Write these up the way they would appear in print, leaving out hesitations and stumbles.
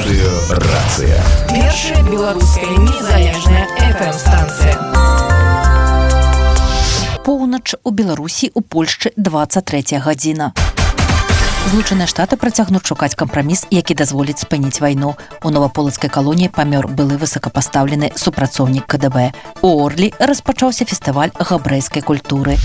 Радыё Рацыя. Першая беларуская незалежная FM-станцыя. Поўнач у Беларусі, у Польшчы 23 гадзіна. Злучаныя Штаты працягнуць шукаць кампраміс, які дазволіць спыніць вайну. У новаполацкай калоніі памёр былы высокапастаўлены супрацоўнік КДБ. У Орлі распачаўся фестываль габрэйскай культуры.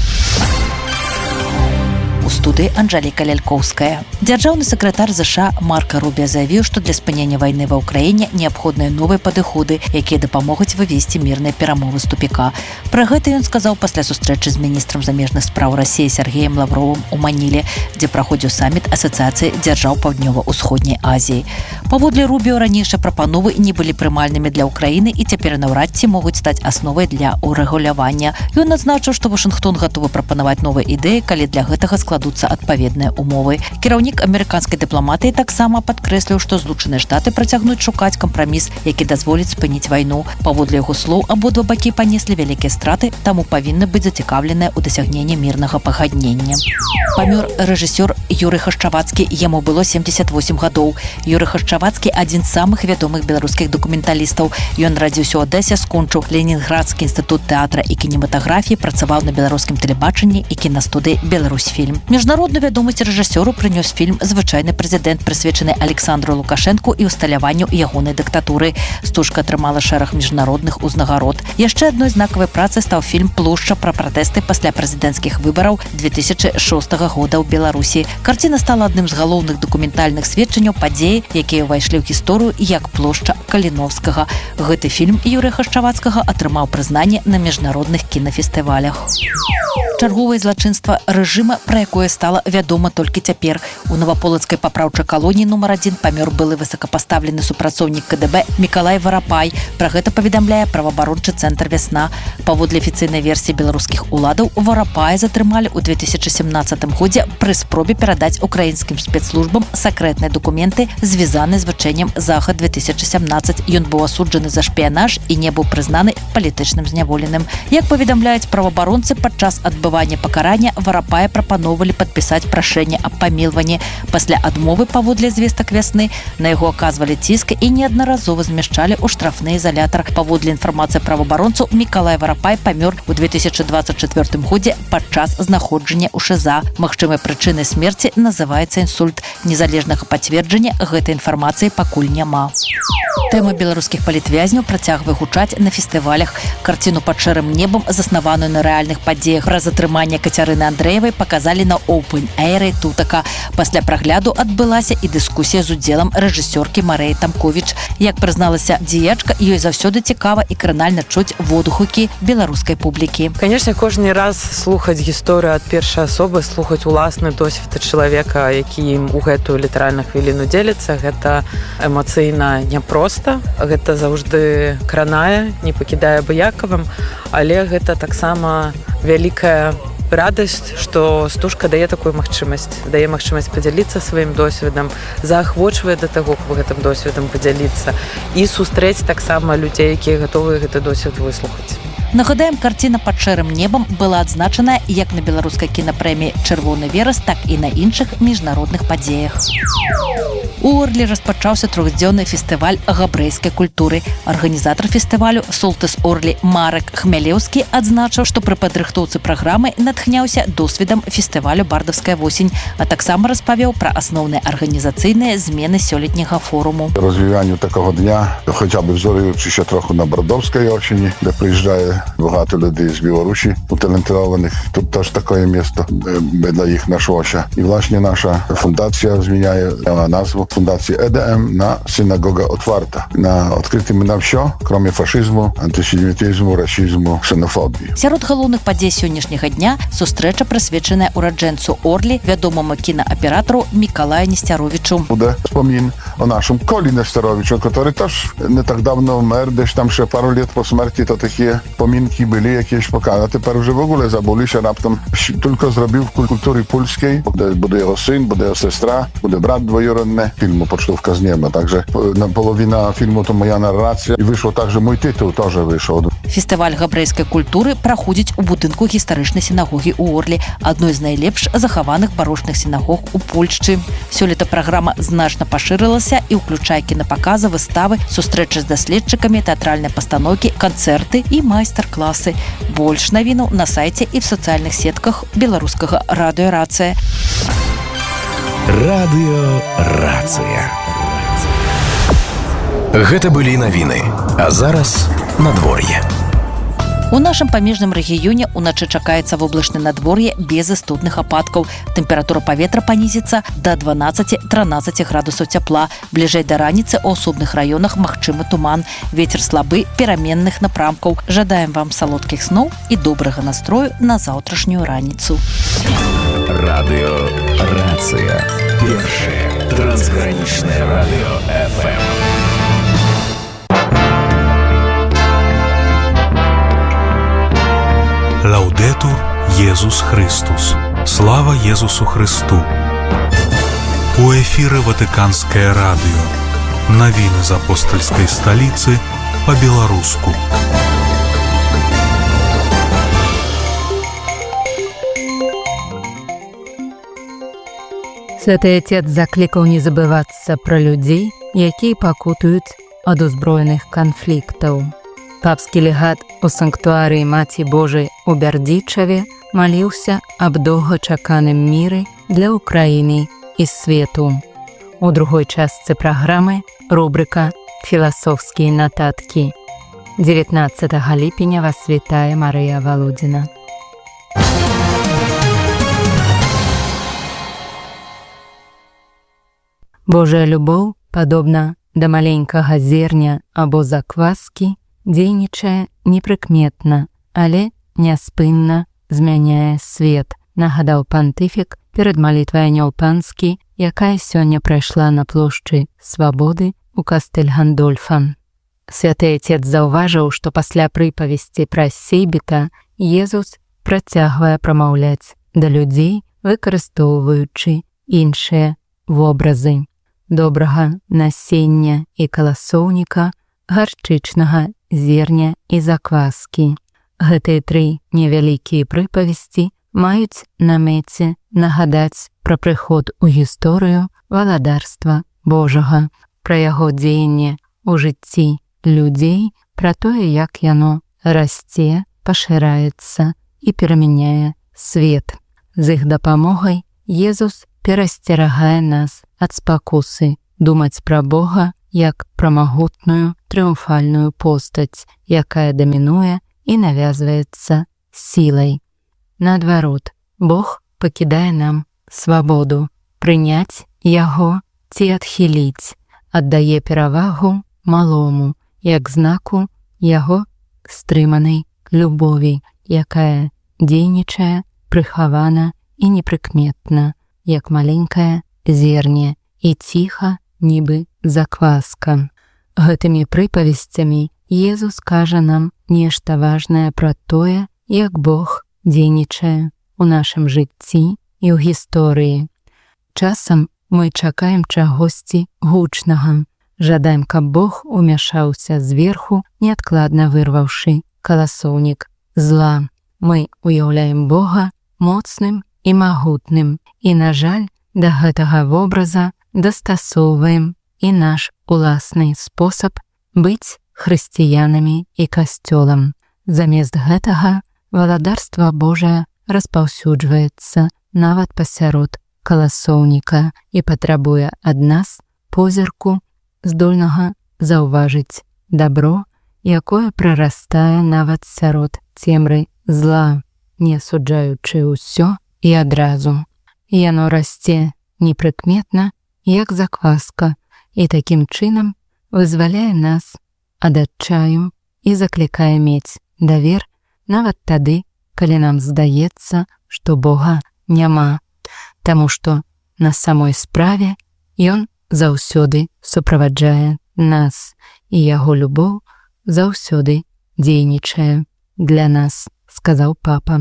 У студыі Анжэліка Лялькоўская. Дзяржаўны сакратар ЗША Марка Рубіа заявіў, што для спынення вайны ва ўкраіне неабходныя новыя падыходы, якія дапамогуць вывесці мірныя перамовы з тупіка. Пра гэта ён сказаў пасля сустрэчы з міністрам замежных спраў Расіі Сергеем Лавровым у Маніле, дзе праходзіў саміт Асацыяцыі дзяржаў Паўднёва-ўсходняй Азіі. Паводле Рубіо, ранейшыя прапановы не былі прымальнымі для ўкраіны і цяпер наўрад ці могуць стаць асновай для урэгулявання. Ён адзначыў, што Вашынгтон гатовы прапанаваць новыя ідэі, калі для гэтага складуцца адпаведныя умовы. Кіраўнік амерыканскай дыпламатыі таксама падкрэсліў, што Злучаныя Штаты працягнуць шукаць кампраміс, які дазволіць спыніць вайну. Паводле яго слоў, абодва бакі панеслі вялікія страты, таму павінны быць зацікаўленыя ў дасягненні мірнага пагаднення. Памёр рэжысёр Юрый Хашчавацкі, яму было 78 гадоў. Юрый Хашчавацкі адзін з самых вядомых беларускіх дакументалістаў. Ён радзіўся ў Адэсе, скончыў Ленінградскі інстытут тэатра і кінематаграфіі, працаваў на беларускім тэлебачанні і кінастудыі «Беларусьфільм». Міжнародную вядомасць рэжысёру прынёс фільм «Звычайны прэзідэнт», прысвечаны Александру Лукашэнку і ўсталяванню ягонай дыктатуры. Стужка атрымала шэраг міжнародных узнагарод. Яшчэ адной знакавай працай стаў фільм «Плошча» пра пратэсты пасля прэзідэнцкіх выбараў 2006 года ў Беларусі. Карціна стала адным з галоўных дакументальных сведчанняў падзеі, якія ўвайшлі ў гісторыю як плошча Каліновскага. Гэты фільм Юрыя Хашчавацкага атрымаў прызнанне на міжнародных кінафестывалях. Чарговае злачынства рэжыма, пра якое стала вядома толькі цяпер. У новаполацкай папраўчай калоніі нумар 1 памёр былы высокапастаўлены супрацоўнік КДБ Мікалай Варапай. Пра гэта паведамляе праваабарончы цэнтр «Вясна». Паводле афіцыйнай версіі беларускіх уладаў, Варапая затрымалі ў 2017 годзе пры спробе перадаць украінскім спецслужбам сакрэтныя дакументы, звязаныя з вучэннем Захад-2017. Ён быў асуджаны за шпіянаж і не быў прызнаны палітычным зняволеным. Як паведамляюць праваабаронцы, падчас адбывання пакарання Варапая прапаноўвалі падпісаць прашэнне аб памілванні. Пасля адмовы, паводле звестак «Вясны», на яго аказвалі ціск і неаднаразова змяшчалі ў штрафны ізалятар. Паводле інфармацыі праваабаронцаў, Мікалай Варапай памёр у 2024 годзе падчас знаходжання ў ШЗА. Магчымай прычынай смерці называецца інсульт. Незалежнага пацверджання гэтай інфармацыі пакуль няма. Тэма беларускіх палітвязняў працягвае гучаць на фестывалях. Карціну «Пад шэрым небам», заснаваную на рэальных падзеях пра затрыманне Кацярыны Андрэевай, паказалі на Open Air Тутака. Пасля прагляду адбылася і дыскусія з удзелам рэжысёркі Марыі Тамковіч. Як прызналася дзеячка, ёй заўсёды цікава і кранальна чуць водгукі беларускай публікі. Конечно, кожны раз слухаць гісторыю ад першай асобы, слухаць уласны досвед чалавека, які ім у гэтую літаральную хвіліну дзеліцца, гэта эмацыйна няпроста, гэта заўжды кранае, не пакідае абыякавым, але гэта таксама вялікая радасць, што стужка дае такую магчымасць, дае магчымасць падзяліцца сваім досведам, заахвочвае да таго, каб гэтым досведам падзяліцца і сустрэць таксама людзей, якія гатовыя гэты досвед выслухаць. Нагадаем, карціна «Пад шэрым небам» была адзначаная як на беларускай кінапрэміі «Чырвоны верас», так і на іншых міжнародных падзеях. У Орлі распачаўся трохдзённы фестываль габрэйскай культуры. Арганізатар фестывалю «Солтыс Орлі» Марек Хмялеўскі адзначыў, што пры падрыхтоўцы праграмы натхняўся досведам фестывалю «Бардаўская восень», а таксама распавёў пра асноўныя арганізацыйныя змены сёлетняга форуму. Розвиванню такого дня, хоча б взорюючися трохи на Бардовській осені, де приїжджає багато людей з Білорусі, utalentowanych. Тут теж таке місто для їх знайшлося. І, власне, наша фундація зміняє назву Fundacji EDM na Synagoga Otwarta. Na odkrytym nam wsio, kromie faszyzmu, antysemityzmu, rasizmu, ksenofobii. Сярод галоўных падзей сённяшняга дня сустрэча прысвечаная ураджэнцу Орлі, вядомаму кінааператару Мікалаю Несцяровічу. Буде спомін о нашому Колі Нестеровичу, який теж не так давно вмер, десь там ще пару літ по смерті, то такі помінки були якісь показані. А тепер вже в ogóle забули, що раптом тільки зробив в культурі польській, буде його син, буде його сестра, буде брат двоюродний. filmu Pocztówka z nieba. Także połowina filmu to moja narracja i wyszło tak, że mój tytuł też wyszedł. Фестываль габрэйскай культуры праходзіць у будынку гістарычнай сінагогі ў Орлі, адной з найлепш захаваных барочных сінагог у Польшчы. Сёлета праграма значна пашырылася і ўключае кінапаказы, выставы, сустрэчы з даследчыкамі, тэатральныя пастаноўкі, канцэрты і майстар-класы. Больш навінаў на сайце і в сацыяльных сетках беларускага радыё «Рацыя». Радыё «Рацыя». Гэта былі навіны, а зараз надвор'е. У нашым памежным рэгіёне ўначы чакаецца воблачнае надвор'е без істотных ападкаў. Тэмпература паветра панізіцца да 12-13 градусаў цяпла. Бліжэй да раніцы ў асобных раёнах магчымы туман. Вецер слабы, пераменных напрамкаў. Жадаем вам салодкіх сноў і добрага настрою на заўтрашнюю раніцу. Радыё «Рацыя». Першае трансгранічнае радыё FM. Лаудетур Єсус Христос. Слава Єсусу Христу. У эфіры Ватыканскае радыё. Навіны з апостальскай сталіцы па-беларуску. Святы Отец заклікаў не забывацца пра людзей, якія пакутуюць ад узброеных канфліктаў. Папскі легат у санктуарыі Маці Божай у Бярдзічаве маліўся аб доўгачаканым міры для Украіны і свету. У другой частцы праграмы рубрыка «Філасофскія нататкі». 19 ліпеня вас вітае Марыя Валодзіна. Божая любоў, падобна да маленькага зерня або закваскі, дзейнічае непрыкметна, але няспынна змяняе свет, нагадаў пантыфік перад малітвай Анёл Панскі, якая сёння прайшла на плошчы Свабоды у кастэль Гандольфа. Святы Отец заўважыў, што пасля прыпавесці пра Сейбіта Езус працягвае прамаўляць да людзей, выкарыстоўваючы іншыя вобразы добрага насення і каласоўніка, гарчычнага зерня і закваскі. Гэтыя тры невялікія прыпавесці маюць на мэце нагадаць пра прыход у гісторыю валадарства Божага, пра яго дзеянне ў жыцці людзей, пра тое, як яно расце, пашыраецца і перамяняе свет. З іх дапамогай Езус перасцерагае нас ад спакусы думаць пра Бога як пра магутную трыумфальную постаць, якая дамінуе і навязваецца сілай. Наадварот, Бог пакідае нам свабоду прыняць яго ці адхіліць, аддае перавагу малому, як знаку яго стрыманай любові, якая дзейнічае прыхавана і непрыкметна, як маленькае зерне і ціха, нібы закваска. Гэтымі прыпавесцямі Езус кажа нам нешта важнае пра тое, як Бог дзейнічае ў нашым жыцці і ў гісторыі. Часам мы чакаем чагосьці гучнага. Жадаем, каб Бог умяшаўся зверху, неадкладна вырваўшы каласоўнік зла. Мы уяўляем Бога моцным і магутным, і, на жаль, да гэтага вобраза дастасоўваем і наш уласны спосаб быць хрысціянамі і касцёлам. Замест гэтага валадарства Божае распаўсюджваецца нават пасярод каласоўніка і патрабуе ад нас позірку, здольнага заўважыць дабро, якое прарастае нават сярод цемры зла, не асуджаючы ўсё і адразу. Яно расце непрыкметна, як закваска, і такім чынам вызваляе нас ад адчаю і заклікае мець давер нават тады, калі нам здаецца, што Бога няма, таму што на самой справе Ён заўсёды суправаджае нас, і яго любоў заўсёды дзейнічае для нас, сказаў папа.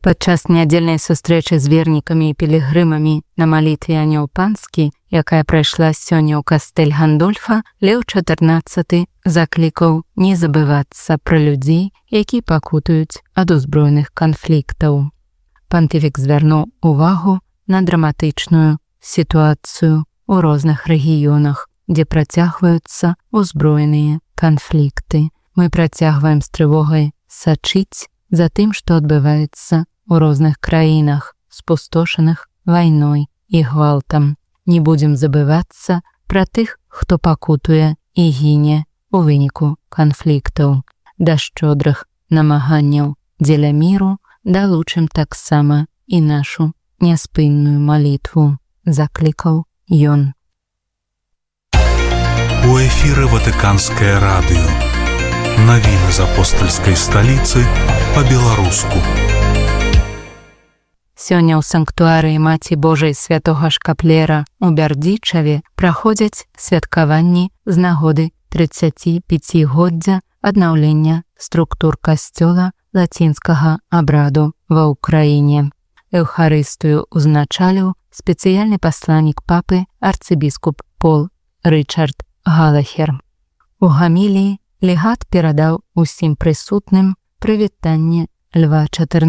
Падчас нядзельнай сустрэчы з вернікамі і пілігрымамі на малітве Анёл Панскі, якая прайшла сёння ў кастэль Гандольфа, Леў XIV заклікаў не забывацца пра людзей, які пакутуюць ад узброеных канфліктаў. Пантыфік звярнуў увагу на драматычную сітуацыю ў розных рэгіёнах, дзе працягваюцца ўзброеныя канфлікты. Мы працягваем з трывогай сачыць за тым, што адбываецца у розных краінах, спустошаных вайной і гвалтам. Не будзем забывацца пра тых, хто пакутуе і гіне у выніку канфліктаў. Да шчодрых намаганняў дзеля міру далучым таксама і нашу няспынную малітву, заклікаў ён. У эфіры Ватыканскае радыё. Навіны з апостальскай сталіцы па-беларуску. Сёння ў санктуарыі Маці Божай святога Шкаплера ў Бярдзічаве праходзяць святкаванні з нагоды 35-годдзя аднаўлення структур касцёла лацінскага абраду ва ўкраіне. Эўхарыстыю узначаліў спецыяльны пасланнік папы арцыбіскуп Пол Рычард Галахер. У гаміліі легат перадаў усім прысутным прывітанне Льва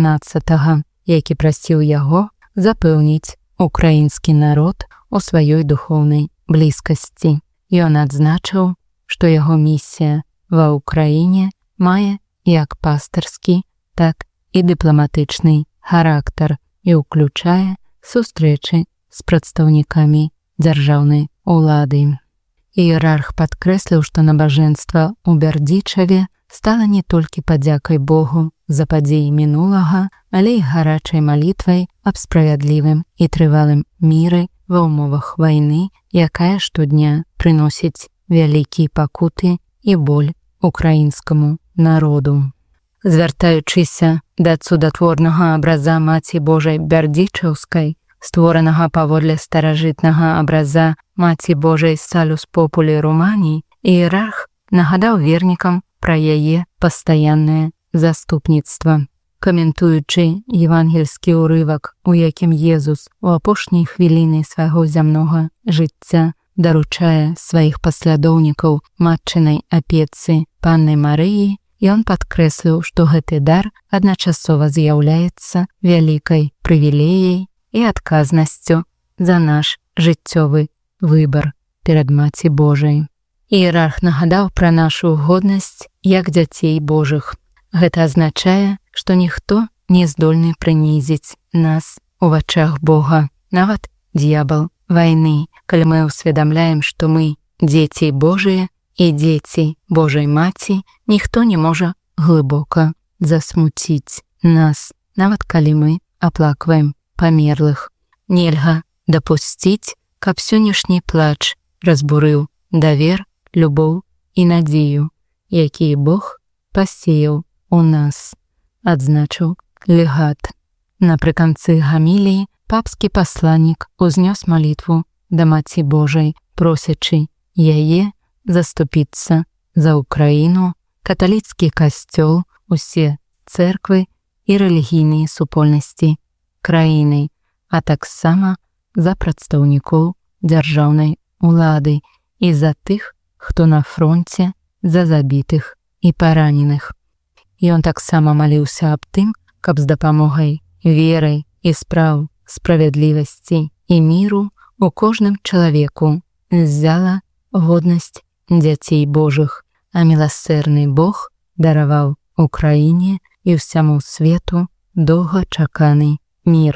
XIV, які прасіў яго запэўніць украінскі народ у сваёй духоўнай блізкасці. Ён адзначыў, што яго місія ва ўкраіне мае як пастырскі, так і дыпламатычны характар і ўключае сустрэчы з прадстаўнікамі дзяржаўнай улады. Іерарх падкрэсліў, што набажэнства ў Бярдзічаве стала не толькі падзякай Богу за падзеі мінулага, але і гарачай малітвай аб справядлівым і трывалым міры ва ўмовах вайны, якая штодня прыносіць вялікія пакуты і боль украінскаму народу. Звяртаючыся да цудатворнага абраза Маці Божай Бярдзічаўскай, створанага паводле старажытнага абраза Маці Божай Салюс Популі Руманіі, іерарх нагадаў вернікам пра яе пастаяннае заступніцтва. Каментуючы евангельскі ўрывак, у якім Езус у апошняй хвіліны свайго зямнога жыцця даручае сваіх паслядоўнікаў матчынай апецы Панны Марыі, ён падкрэсліў, што гэты дар адначасова з'яўляецца вялікай прывілеяй і адказнасцю за наш жыццёвы выбар перад Маці Божай. Іерарх нагадаў пра нашу годнасць як дзяцей Божых. Гэта азначае, што ніхто не здольны прынізіць нас у вачах Бога, нават д'ябал вайны, калі мы ўсведамляем, што мы дзеці Божыя і дзеці Божай Маці, ніхто не можа глыбока засмуціць нас, нават калі мы аплакваем памерлых. Нельга дапусціць, каб сённяшні плач разбурыў давер, любоў і надзею, якія Бог пасеяў у нас, адзначыў легат. Напрыканцы гаміліі папскі пасланнік узнёс малітву да Маці Божай, просячы яе заступіцца за Украіну, каталіцкі касцёл, усе цэрквы і рэлігійныя супольнасці краіны, а таксама за прадстаўнікоў дзяржаўнай улады і за тых, хто на фронце, за забітых і параненых. Ён таксама маліўся аб тым, каб з дапамогай веры і спраў справядлівасці і міру у кожным чалавеку ззяла годнасць дзяцей Божых, а міласэрны Бог дараваў Украіне і ўсяму свету доўгачаканы мір.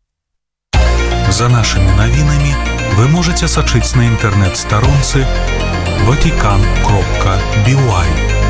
За нашими навінамі вы можете сачыць на інтэрнэт-старонцы vatican.by.